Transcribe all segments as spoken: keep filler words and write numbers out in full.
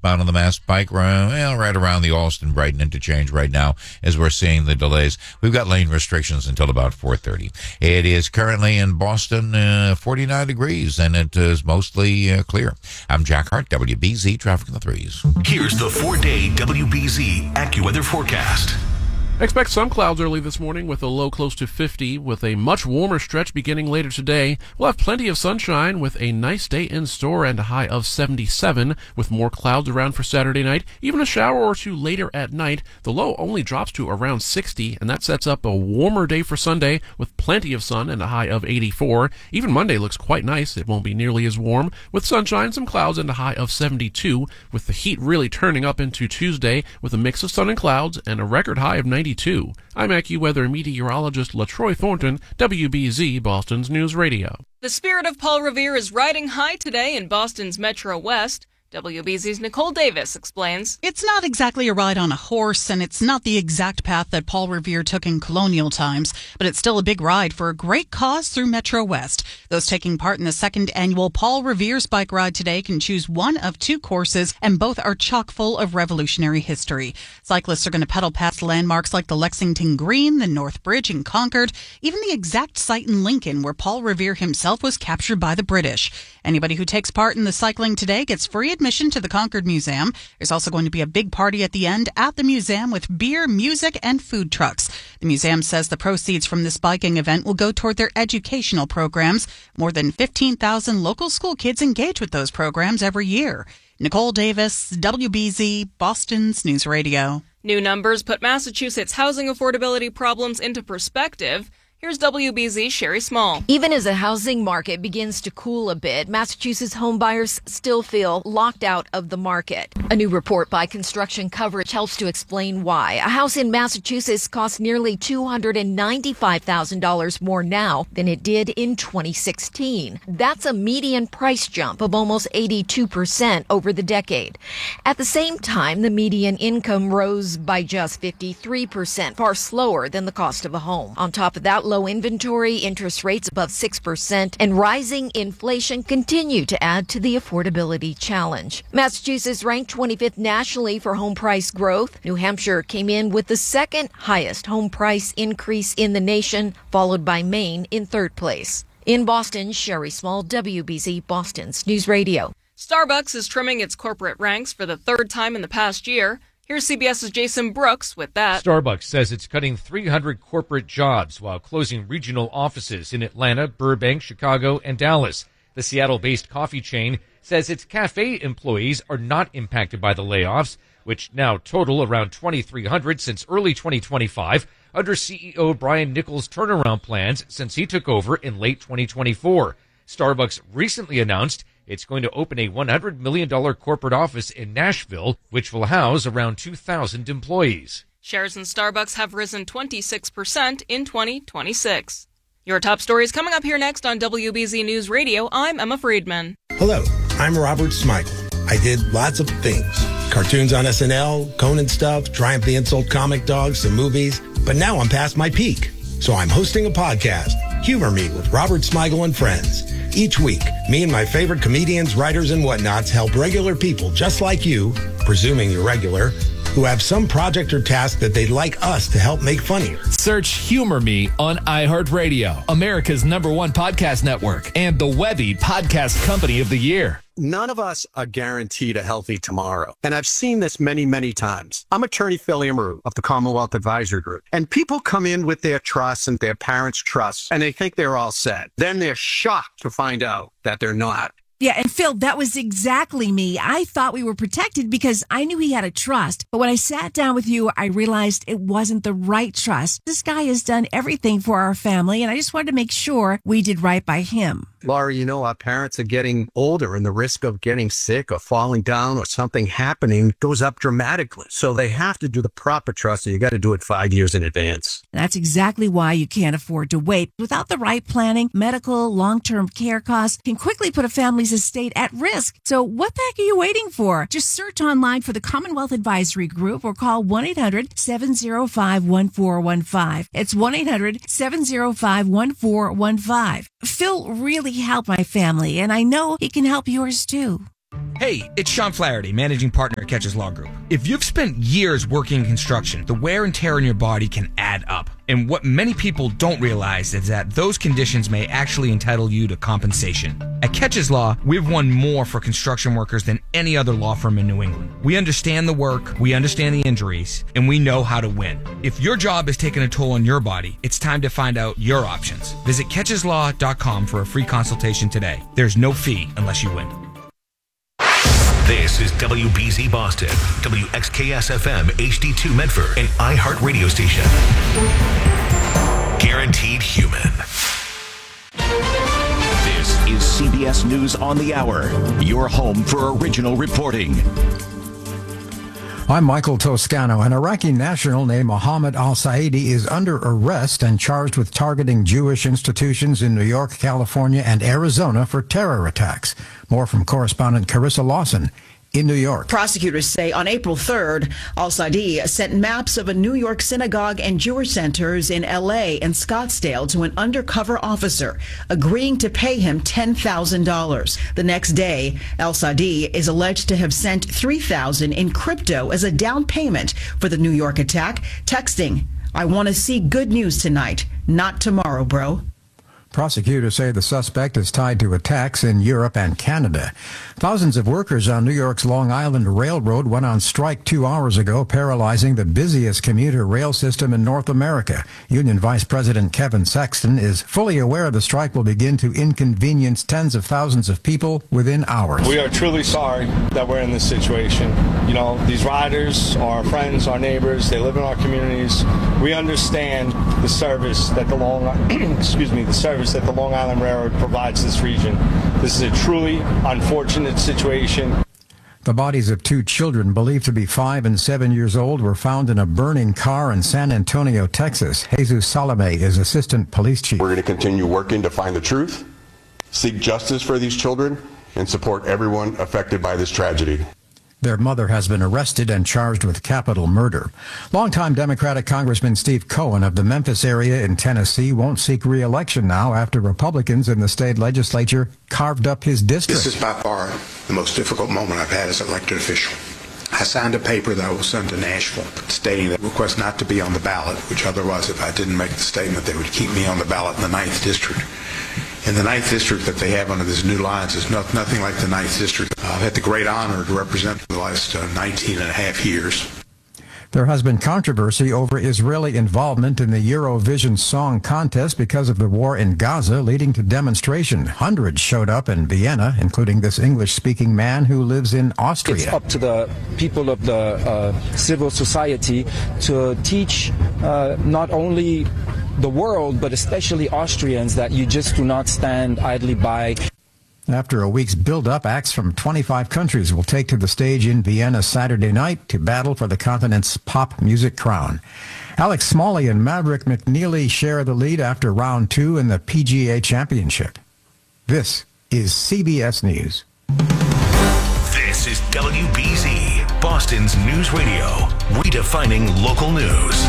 westbound on the Mass Pike, right, well, right around the Alston-Brighton interchange right now as we're seeing the delays. We've got lane restrictions until about four thirty. It is currently in Boston uh, forty-nine degrees, and it is mostly uh, clear. I'm Jack Hart, W B Z Traffic in the Threes. Here's the four-day W B Z AccuWeather forecast. Expect some clouds early this morning with a low close to fifty, with a much warmer stretch beginning later today. We'll have plenty of sunshine with a nice day in store and a high of seventy-seven, with more clouds around for Saturday night. Even a shower or two later at night. The low only drops to around sixty, and that sets up a warmer day for Sunday with plenty of sun and a high of eighty-four. Even Monday looks quite nice. It won't be nearly as warm, with sunshine, some clouds, and a high of seventy-two, with the heat really turning up into Tuesday with a mix of sun and clouds and a record high of ninety-two. I'm AccuWeather meteorologist LaTroy Thornton, W B Z Boston's News Radio. The spirit of Paul Revere is riding high today in Boston's Metro West. W B Z's Nicole Davis explains. It's not exactly a ride on a horse, and it's not the exact path that Paul Revere took in colonial times, but it's still a big ride for a great cause through Metro West. Those taking part in the second annual Paul Revere's Bike Ride today can choose one of two courses, and both are chock full of revolutionary history. Cyclists are going to pedal past landmarks like the Lexington Green, the North Bridge in Concord, even the exact site in Lincoln where Paul Revere himself was captured by the British. Anybody who takes part in the cycling today gets free admission to the Concord Museum. There's also going to be a big party at the end at the museum with beer, music, and food trucks. The museum says the proceeds from this biking event will go toward their educational programs. More than fifteen thousand local school kids engage with those programs every year. Nicole Davis, W B Z, Boston's News Radio. New numbers put Massachusetts' housing affordability problems into perspective. Here's W B Z's Sherry Small. Even as the housing market begins to cool a bit, Massachusetts homebuyers still feel locked out of the market. A new report by Construction Coverage helps to explain why. A house in Massachusetts costs nearly two hundred ninety-five thousand dollars more now than it did in twenty sixteen. That's a median price jump of almost eighty-two percent over the decade. At the same time, the median income rose by just fifty-three percent, far slower than the cost of a home. On top of that, low inventory, interest rates above six percent, and rising inflation continue to add to the affordability challenge. Massachusetts ranked twenty-fifth nationally for home price growth. New Hampshire came in with the second highest home price increase in the nation, followed by Maine in third place. In Boston, Sherry Small, W B Z Boston's News Radio. Starbucks is trimming its corporate ranks for the third time in the past year. Here's CBS's Jason Brooks with that. Starbucks says it's cutting three hundred corporate jobs while closing regional offices in Atlanta, Burbank, Chicago, and Dallas. The Seattle-based coffee chain says its cafe employees are not impacted by the layoffs, which now total around twenty-three hundred since early twenty twenty-five, under C E O Brian Nichols' turnaround plans since he took over in late twenty twenty-four. Starbucks recently announced it's going to open a one hundred million dollars corporate office in Nashville, which will house around two thousand employees. Shares in Starbucks have risen twenty-six percent in twenty twenty-six. Your top stories coming up here next on W B Z News Radio. I'm Emma Friedman. Hello, I'm Robert Smigel. I did lots of things. Cartoons on S N L, Conan stuff, Triumph the Insult comic dogs, some movies. But now I'm past my peak. So I'm hosting a podcast, Humor Me with Robert Smigel and Friends. Each week, me and my favorite comedians, writers, and whatnots help regular people just like you, presuming you're regular, who have some project or task that they'd like us to help make funnier. Search Humor Me on iHeartRadio, America's number one podcast network, and the Webby Podcast Company of the Year. None of us are guaranteed a healthy tomorrow. And I've seen this many, many times. I'm attorney Phil Amaru of the Commonwealth Advisory Group. And people come in with their trusts and their parents' trusts, and they think they're all set. Then they're shocked to find out that they're not. Yeah, and Phil, that was exactly me. I thought we were protected because I knew he had a trust. But when I sat down with you, I realized it wasn't the right trust. This guy has done everything for our family, and I just wanted to make sure we did right by him. Laura, you know, our parents are getting older, and the risk of getting sick or falling down or something happening goes up dramatically. So they have to do the proper trust, and you got to do it five years in advance. That's exactly why you can't afford to wait. Without the right planning, medical, long-term care costs can quickly put a family's estate at risk. So what the heck are you waiting for? Just search online for the Commonwealth Advisory Group or call one eight hundred seven oh five one four one five. It's one eight hundred seven oh five one four one five. Phil really helped my family, and I know he can help yours too. Hey, it's Sean Flaherty, managing partner at Catches Law Group. If you've spent years working in construction, the wear and tear in your body can add up. And what many people don't realize is that those conditions may actually entitle you to compensation. At Catches Law, we've won more for construction workers than any other law firm in New England. We understand the work, we understand the injuries, and we know how to win. If your job is taking a toll on your body, it's time to find out your options. Visit catches law dot com for a free consultation today. There's no fee unless you win. This is W B Z Boston, W X K S F M H D two Medford, an iHeart radio station. Guaranteed Human. This is C B S News on the Hour, your home for original reporting. I'm Michael Toscano. An Iraqi national named Mohammed al-Saidi is under arrest and charged with targeting Jewish institutions in New York, California, and Arizona for terror attacks. More from correspondent Carissa Lawson in New York. Prosecutors say on April third, al-Saidi sent maps of a New York synagogue and Jewish centers in L A and Scottsdale to an undercover officer, agreeing to pay him ten thousand dollars. The next day, al-Saidi is alleged to have sent three thousand dollars in crypto as a down payment for the New York attack, texting, "I want to see good news tonight, not tomorrow, bro." Prosecutors say the suspect is tied to attacks in Europe and Canada. Thousands of workers on New York's Long Island Railroad went on strike two hours ago, paralyzing the busiest commuter rail system in North America. Union Vice President Kevin Sexton is fully aware the strike will begin to inconvenience tens of thousands of people within hours. We are truly sorry that we're in this situation. You know, these riders are our friends, our neighbors. They live in our communities. We understand the service that the Long, excuse me, the service that the Long Island Railroad provides this region. This is a truly unfortunate situation. The bodies of two children believed to be five and seven years old were found in a burning car in San Antonio, Texas. Jesus Salome is assistant police chief. We're going to continue working to find the truth, seek justice for these children, and support everyone affected by this tragedy. Their mother has been arrested and charged with capital murder. Longtime Democratic Congressman Steve Cohen of the Memphis area in Tennessee won't seek re-election now after Republicans in the state legislature carved up his district. This is by far the most difficult moment I've had as an elected official. I signed a paper that I will send to Nashville stating that request not to be on the ballot, which otherwise, if I didn't make the statement, they would keep me on the ballot in the ninth District. In the ninth District that they have under this new lines is not, nothing like the ninth District. I've had the great honor to represent for the last uh, nineteen and a half years. There has been controversy over Israeli involvement in the Eurovision Song Contest because of the war in Gaza, leading to demonstration. Hundreds showed up in Vienna, including this English-speaking man who lives in Austria. It's up to the people of the uh, civil society to teach uh, not only the world, but especially Austrians, that you just do not stand idly by. After a week's build-up, acts from twenty-five countries will take to the stage in Vienna Saturday night to battle for the continent's pop music crown. Alex Smalley and Maverick McNeely share the lead after round two in the P G A Championship. This is C B S News. This is W B Z, Boston's news radio, redefining local news.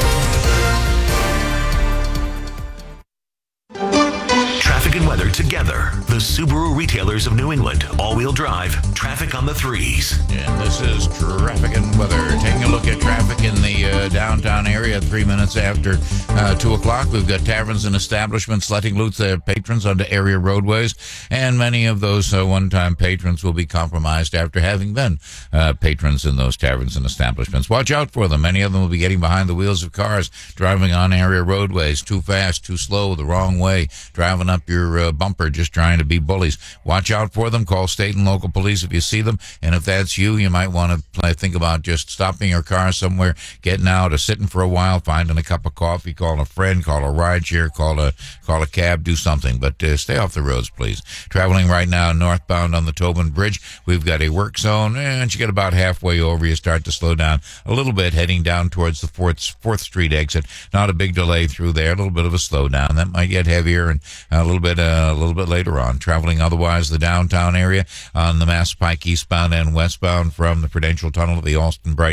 Traffic and weather together. The Subaru retailers of New England. All-wheel drive. Traffic on the threes. And this is traffic and weather. Taking a look at traffic in the uh, downtown area. Three minutes after uh, two o'clock, we've got taverns and establishments letting loose their patrons onto area roadways, and many of those uh, one-time patrons will be compromised after having been uh, patrons in those taverns and establishments. Watch out for them. Many of them will be getting behind the wheels of cars, driving on area roadways, too fast, too slow, the wrong way, driving up your uh, bumper, just trying to be bullies. Watch out for them. Call state and local police if you see them. And if that's you, you might want to play, think about just stopping your car somewhere, getting out or sitting for a while, finding a cup of coffee, call a friend, call a ride share, call a call a cab, do something. But uh, stay off the roads, please. Traveling right now northbound on the Tobin Bridge, we've got a work zone, and you get about halfway over, you start to slow down a little bit, heading down towards the fourth, fourth Street exit. Not a big delay through there, a little bit of a slowdown. That might get heavier and a little bit uh, a little bit later on. Traveling otherwise the downtown area on the Mass Pike eastbound and westbound from the Prudential Tunnel to the Alston Brighton interchange.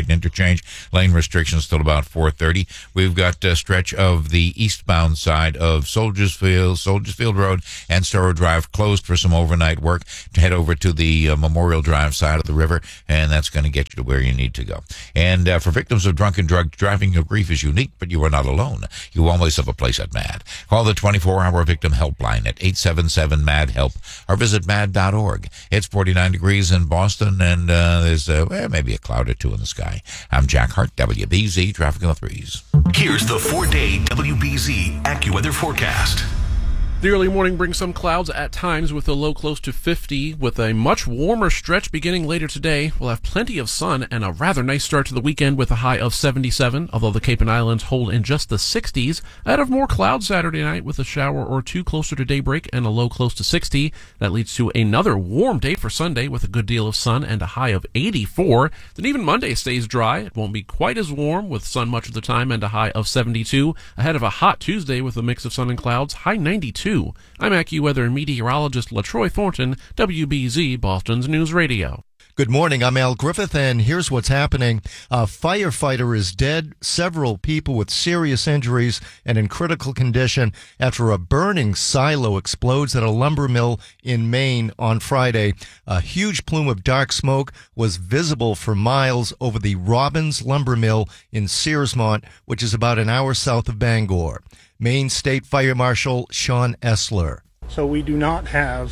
interchange. Lane restrictions till about four thirty. We've got a stretch of the eastbound side of Soldiers Field, Soldiers Field Road and Storrow Drive closed for some overnight work to head over to the uh, Memorial Drive side of the river, and that's going to get you to where you need to go. And uh, for victims of drunk and drug driving, your grief is unique, but you are not alone. You always have a place at MAD. Call the twenty-four hour victim helpline at eight seven seven M A D HELP or visit mad dot org. It's forty-nine degrees in Boston, and uh, there's uh, well, maybe a cloud or two in the sky. I'm Jack Hart, W B Z Traffic in the Threes. Here's the four-day W B Z AccuWeather forecast. The early morning brings some clouds at times with a low close to fifty. With a much warmer stretch beginning later today, we'll have plenty of sun and a rather nice start to the weekend with a high of seventy-seven, although the Cape and Islands hold in just the sixties. Ahead of more clouds Saturday night with a shower or two closer to daybreak and a low close to sixty. That leads to another warm day for Sunday with a good deal of sun and a high of eighty-four. Then even Monday stays dry. It won't be quite as warm with sun much of the time and a high of seventy-two. Ahead of a hot Tuesday with a mix of sun and clouds, high ninety-two. I'm AccuWeather meteorologist LaTroy Thornton, W B Z Boston's News Radio. Good morning. I'm Al Griffith, and here's what's happening. A firefighter is dead, several people with serious injuries and in critical condition after a burning silo explodes at a lumber mill in Maine on Friday. A huge plume of dark smoke was visible for miles over the Robbins Lumber Mill in Searsmont, which is about an hour south of Bangor. Maine State Fire Marshal Sean Essler. So we do not have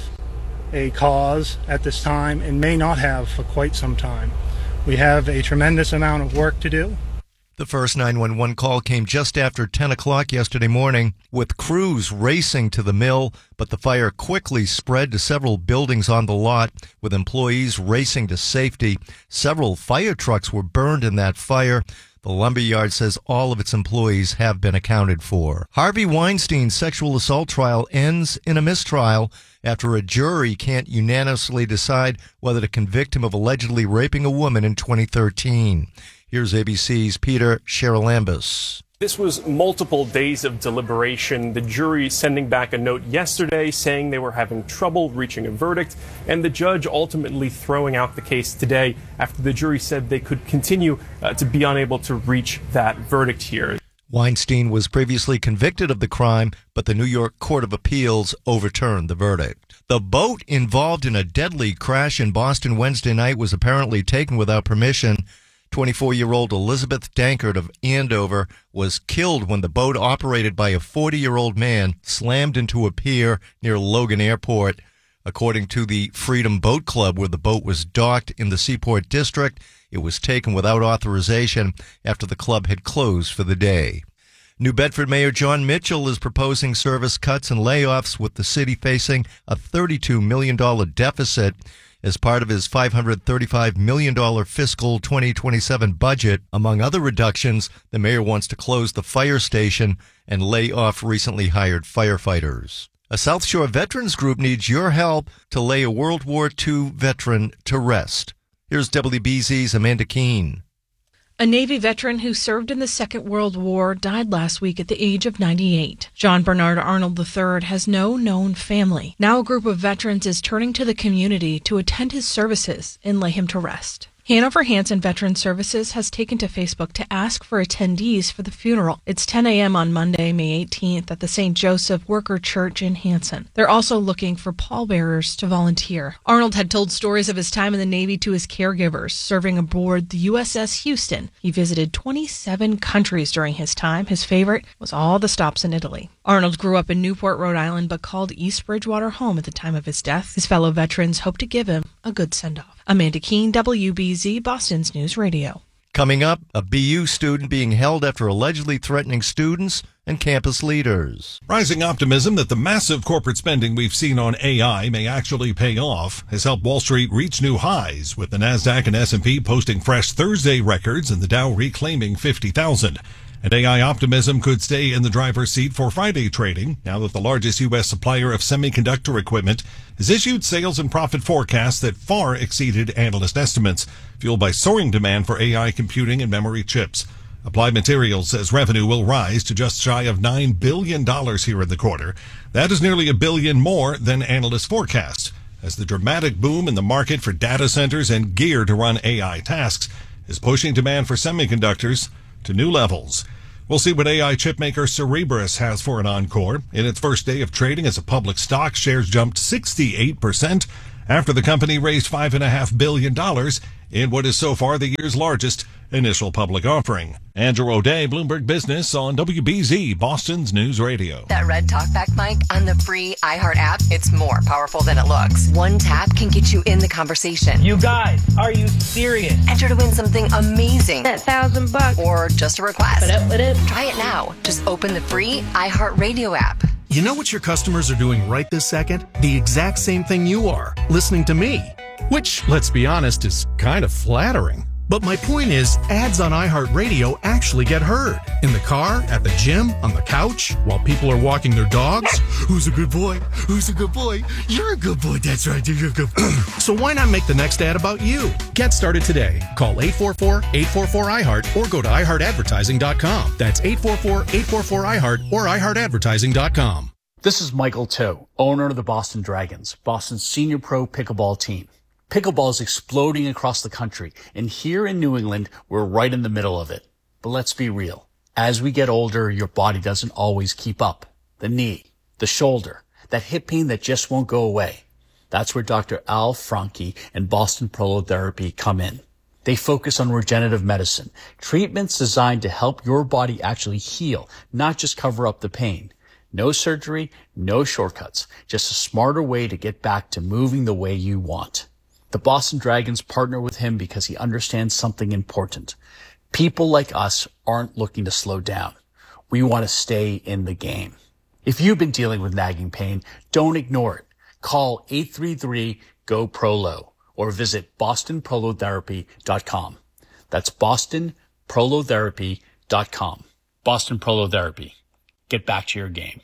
a cause at this time and may not have for quite some time. We have a tremendous amount of work to do. The first nine one one call came just after ten o'clock yesterday morning, with crews racing to the mill, but the fire quickly spread to several buildings on the lot, with employees racing to safety. Several fire trucks were burned in that fire. The lumberyard says all of its employees have been accounted for. Harvey Weinstein's sexual assault trial ends in a mistrial after a jury can't unanimously decide whether to convict him of allegedly raping a woman in twenty thirteen. Here's A B C's Peter Charalambous. This was multiple days of deliberation, the jury sending back a note yesterday saying they were having trouble reaching a verdict, and the judge ultimately throwing out the case today after the jury said they could continue uh, to be unable to reach that verdict here. Weinstein was previously convicted of the crime, but the New York Court of Appeals overturned the verdict. The boat involved in a deadly crash in Boston Wednesday night was apparently taken without permission. twenty-four-year-old Elizabeth Dankert of Andover was killed when the boat operated by a forty-year-old man slammed into a pier near Logan Airport. According to the Freedom Boat Club, where the boat was docked in the Seaport District, it was taken without authorization after the club had closed for the day. New Bedford Mayor John Mitchell is proposing service cuts and layoffs, with the city facing a thirty-two million dollars deficit. As part of his five hundred thirty-five million dollars fiscal twenty twenty-seven budget, among other reductions, the mayor wants to close the fire station and lay off recently hired firefighters. A South Shore veterans group needs your help to lay a World War Two veteran to rest. Here's W B Z's Amanda Keene. A Navy veteran who served in the Second World War died last week at the age of ninety-eight. John Bernard Arnold the third has no known family. Now a group of veterans is turning to the community to attend his services and lay him to rest. Hanover Hanson Veteran Services has taken to Facebook to ask for attendees for the funeral. It's ten a.m. on Monday, May eighteenth at the Saint Joseph Worker Church in Hanson. They're also looking for pallbearers to volunteer. Arnold had told stories of his time in the Navy to his caregivers, serving aboard the U S S Houston. He visited twenty-seven countries during his time. His favorite was all the stops in Italy. Arnold grew up in Newport, Rhode Island, but called East Bridgewater home at the time of his death. His fellow veterans hope to give him a good send-off. Amanda Keene, W B Z, Boston's News Radio. Coming up, a B U student being held after allegedly threatening students and campus leaders. Rising optimism that the massive corporate spending we've seen on A I may actually pay off has helped Wall Street reach new highs, with the NASDAQ and S and P posting fresh Thursday records and the Dow reclaiming fifty thousand. And A I optimism could stay in the driver's seat for Friday trading, now that the largest U S supplier of semiconductor equipment has issued sales and profit forecasts that far exceeded analyst estimates, fueled by soaring demand for A I computing and memory chips. Applied Materials says revenue will rise to just shy of nine billion dollars here in the quarter. That is nearly a billion more than analysts forecast, as the dramatic boom in the market for data centers and gear to run A I tasks is pushing demand for semiconductors to new levels. We'll see what A I chipmaker Cerebras has for an encore. In its first day of trading as a public stock, shares jumped sixty-eight percent after the company raised five point five billion dollars in what is so far the year's largest initial public offering. Andrew O'Day, Bloomberg Business on W B Z, Boston's News Radio. That red talkback mic on the free iHeart app, it's more powerful than it looks. One tap can get you in the conversation. You guys, are you serious? Enter to win something amazing. That thousand bucks. Or just a request. What up, what up? Try it now. Just open the free iHeart Radio app. You know what your customers are doing right this second? The exact same thing you are, listening to me. Which, let's be honest, is kind of flattering. But my point is, ads on iHeartRadio actually get heard. In the car, at the gym, on the couch, while people are walking their dogs. Who's a good boy? Who's a good boy? You're a good boy. That's right. You're a good boy. So why not make the next ad about you? Get started today. Call eight four four, eight four four, I heart or go to i heart advertising dot com. That's eight four four, eight four four, I heart or i heart advertising dot com. This is Michael Toe, owner of the Boston Dragons, Boston's senior pro pickleball team. Pickleball is exploding across the country, and here in New England, we're right in the middle of it. But let's be real. As we get older, your body doesn't always keep up. The knee, the shoulder, that hip pain that just won't go away. That's where Doctor Al Franke and Boston Prolotherapy come in. They focus on regenerative medicine, treatments designed to help your body actually heal, not just cover up the pain. No surgery, no shortcuts, just a smarter way to get back to moving the way you want. The Boston Dragons partner with him because he understands something important. People like us aren't looking to slow down. We want to stay in the game. If you've been dealing with nagging pain, don't ignore it. Call eight three three, G O, P R O L O or visit boston prolotherapy dot com. That's boston prolotherapy dot com. Boston Prolotherapy. Get back to your game.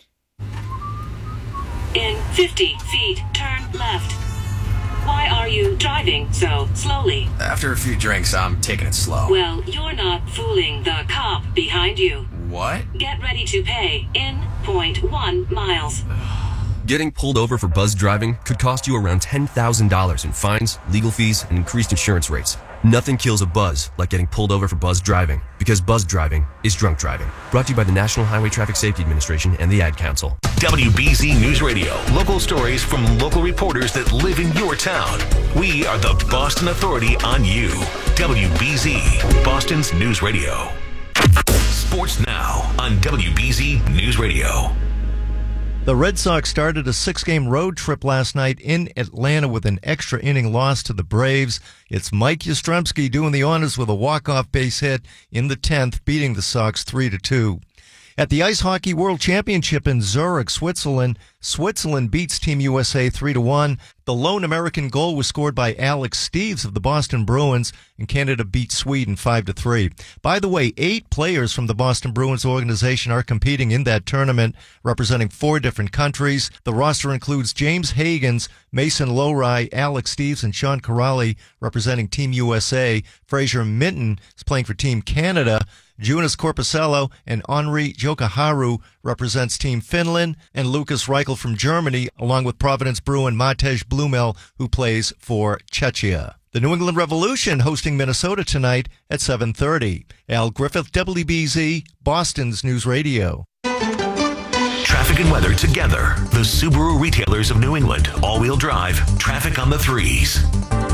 In fifty feet, turn left. Why are you driving so slowly? After a few drinks, I'm taking it slow. Well, you're not fooling the cop behind you. What? Get ready to pay in zero point one miles. Getting pulled over for buzz driving could cost you around ten thousand dollars in fines, legal fees, and increased insurance rates. Nothing kills a buzz like getting pulled over for buzz driving, because buzz driving is drunk driving. Brought to you by the National Highway Traffic Safety Administration and the Ad Council. W B Z News Radio. Local stories from local reporters that live in your town. We are the Boston Authority on you. W B Z, Boston's News Radio. Sports now on W B Z News Radio. The Red Sox started a six-game road trip last night in Atlanta with an extra inning loss to the Braves. It's Mike Yastrzemski doing the honors with a walk-off base hit in the tenth, beating the Sox three to two. At the Ice Hockey World Championship in Zurich, Switzerland, Switzerland beats Team U S A three to one. The lone American goal was scored by Alex Steeves of the Boston Bruins, and Canada beat Sweden five to three. By the way, eight players from the Boston Bruins organization are competing in that tournament, representing four different countries. The roster includes James Hagans, Mason Lowry, Alex Steeves, and Sean Corrali representing Team U S A. Fraser Minton is playing for Team Canada. Jonas Corposello and Henri Jokiharju represents Team Finland, and Lucas Reichel from Germany, along with Providence Bruin Matej Blumel, who plays for Czechia. The New England Revolution hosting Minnesota tonight at seven thirty. Al Griffith, W B Z, Boston's News Radio. Traffic and weather together. The Subaru retailers of New England. All-wheel drive. Traffic on the threes.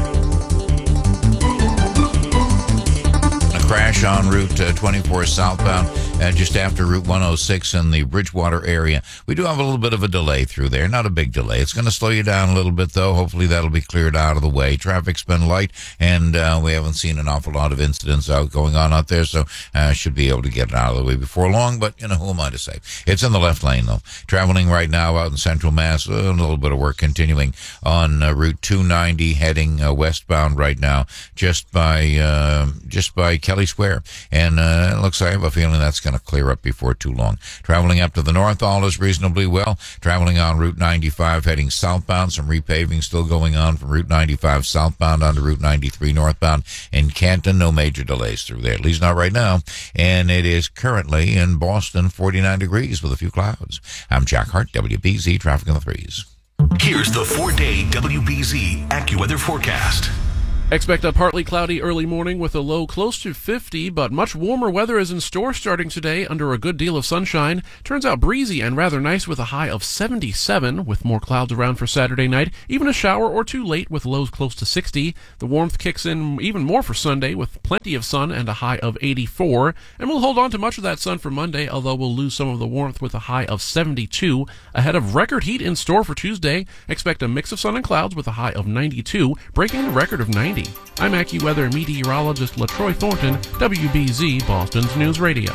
Crash on Route uh, twenty-four southbound, uh, just after Route one oh six in the Bridgewater area. We do have a little bit of a delay through there. Not a big delay. It's going to slow you down a little bit, though. Hopefully that'll be cleared out of the way. Traffic's been light, and uh, we haven't seen an awful lot of incidents out going on out there, so uh, should be able to get it out of the way before long. But, you know, who am I to say? It's in the left lane, though. Traveling right now out in Central Mass, a little bit of work continuing on uh, Route two ninety, heading uh, westbound right now, just by uh, just by Kelly Square, and uh, it looks like I have a feeling that's going to clear up before too long. Traveling up to the north, all is reasonably well. Traveling on Route ninety-five, heading southbound, some repaving still going on from Route ninety-five southbound onto Route ninety-three northbound. In Canton, no major delays through there, at least not right now. And it is currently in Boston, forty-nine degrees with a few clouds. I'm Jack Hart, W B Z Traffic on the Threes. Here's the four-day W B Z AccuWeather forecast. Expect a partly cloudy early morning with a low close to fifty, but much warmer weather is in store starting today under a good deal of sunshine. Turns out breezy and rather nice with a high of seventy-seven, with more clouds around for Saturday night. Even a shower or two late with lows close to sixty. The warmth kicks in even more for Sunday with plenty of sun and a high of eighty-four. And we'll hold on to much of that sun for Monday, although we'll lose some of the warmth with a high of seventy-two. Ahead of record heat in store for Tuesday, expect a mix of sun and clouds with a high of ninety-two, breaking the record of ninety. I'm AccuWeather meteorologist LaTroy Thornton, W B Z Boston's News Radio.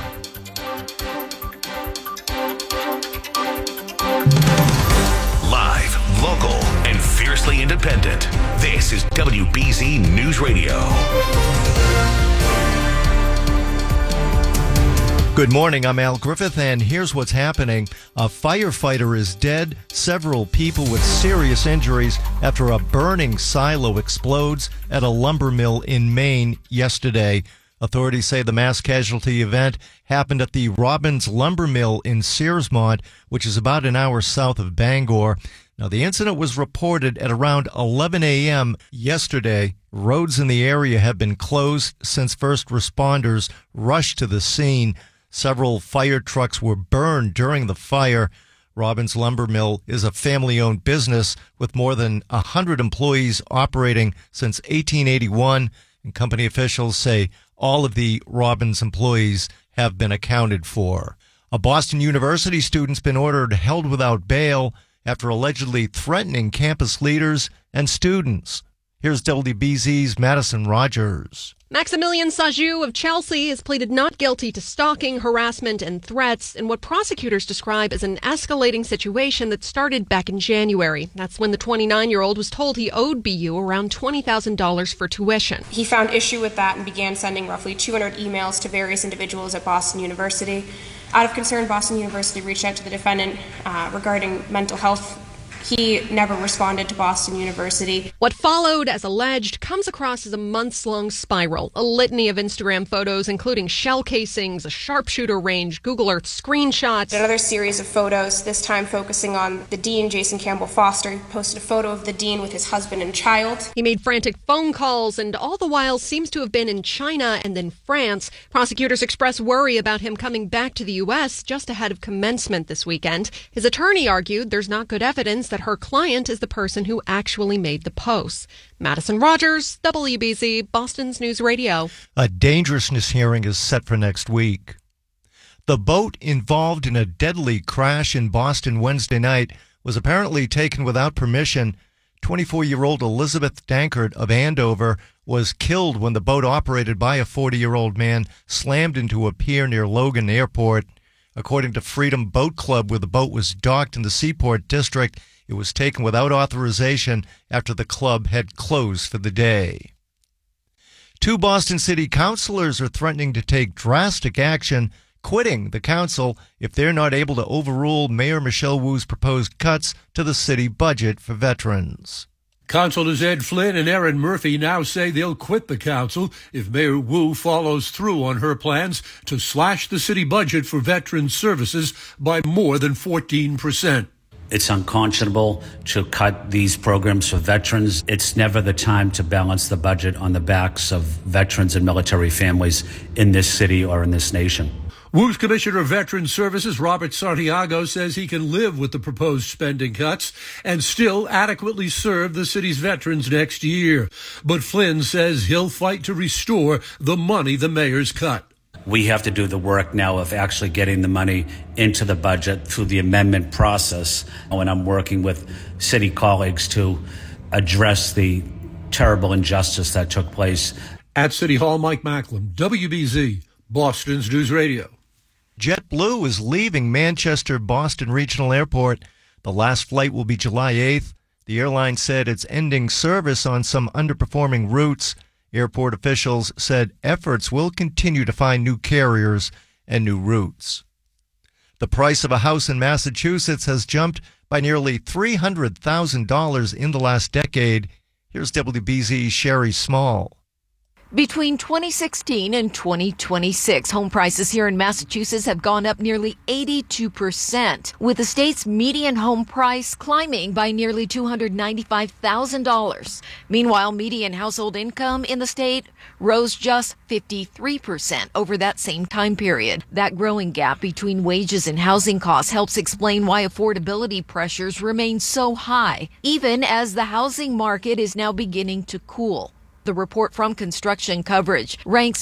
Live, local, and fiercely independent. This is W B Z News Radio. Good morning, I'm Al Griffith, and here's what's happening. A firefighter is dead, several people with serious injuries after a burning silo explodes at a lumber mill in Maine yesterday. Authorities say the mass casualty event happened at the Robbins Lumber Mill in Searsmont, which is about an hour south of Bangor. Now, the incident was reported at around eleven a.m. yesterday. Roads in the area have been closed since first responders rushed to the scene. Several fire trucks were burned during the fire. Robbins Lumber Mill is a family-owned business with more than one hundred employees operating since eighteen eighty-one, and company officials say all of the Robbins employees have been accounted for. A Boston University student's been ordered held without bail after allegedly threatening campus leaders and students. Here's W B Z's Madison Rogers. Maximilian Sajou of Chelsea has pleaded not guilty to stalking, harassment, and threats in what prosecutors describe as an escalating situation that started back in January. That's when the twenty-nine-year-old was told he owed B U around twenty thousand dollars for tuition. He found issue with that and began sending roughly two hundred emails to various individuals at Boston University. Out of concern, Boston University reached out to the defendant uh, regarding mental health. He never responded to Boston University. What followed, as alleged, comes across as a months-long spiral. A litany of Instagram photos, including shell casings, a sharpshooter range, Google Earth screenshots. Another series of photos, this time focusing on the dean, Jason Campbell Foster. He posted a photo of the dean with his husband and child. He made frantic phone calls, and all the while seems to have been in China and then France. Prosecutors express worry about him coming back to the U S just ahead of commencement this weekend. His attorney argued there's not good evidence that her client is the person who actually made the posts. Madison Rogers, W B Z, Boston's News Radio. A dangerousness hearing is set for next week. The boat involved in a deadly crash in Boston Wednesday night was apparently taken without permission. twenty-four-year-old Elizabeth Dankert of Andover was killed when the boat operated by a forty-year-old man slammed into a pier near Logan Airport. According to Freedom Boat Club, where the boat was docked in the Seaport District, it was taken without authorization after the club had closed for the day. Two Boston City councilors are threatening to take drastic action, quitting the council if they're not able to overrule Mayor Michelle Wu's proposed cuts to the city budget for veterans. Councilors Ed Flynn and Erin Murphy now say they'll quit the council if Mayor Wu follows through on her plans to slash the city budget for veteran services by more than fourteen percent. It's unconscionable to cut these programs for veterans. It's never the time to balance the budget on the backs of veterans and military families in this city or in this nation. Wu's Commissioner of Veteran Services, Robert Santiago, says he can live with the proposed spending cuts and still adequately serve the city's veterans next year. But Flynn says he'll fight to restore the money the mayor's cut. We have to do the work now of actually getting the money into the budget through the amendment process. And I'm working with city colleagues to address the terrible injustice that took place. At City Hall, Mike Macklin, W B Z, Boston's News Radio. JetBlue is leaving Manchester Boston Regional Airport. The last flight will be July eighth. The airline said it's ending service on some underperforming routes. Airport officials said efforts will continue to find new carriers and new routes. The price of a house in Massachusetts has jumped by nearly three hundred thousand dollars in the last decade. Here's W B Z's Sherry Small. Between twenty sixteen and twenty twenty-six, home prices here in Massachusetts have gone up nearly eighty-two percent, with the state's median home price climbing by nearly two hundred ninety-five thousand dollars. Meanwhile, median household income in the state rose just fifty-three percent over that same time period. That growing gap between wages and housing costs helps explain why affordability pressures remain so high, even as the housing market is now beginning to cool. The report from Construction Coverage ranks